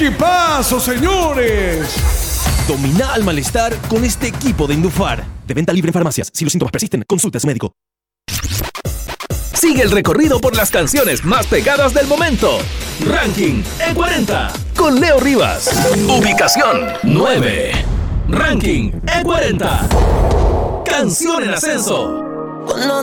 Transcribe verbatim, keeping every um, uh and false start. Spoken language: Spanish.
equipazo, señores! Domina el malestar con este equipo de Indufar. De venta libre en farmacias. Si los síntomas persisten, consulte a su médico. Sigue el recorrido por las canciones más pegadas del momento. Ranking E cuarenta con Leo Rivas. Ubicación nueve. Ranking E cuarenta. Canción en ascenso.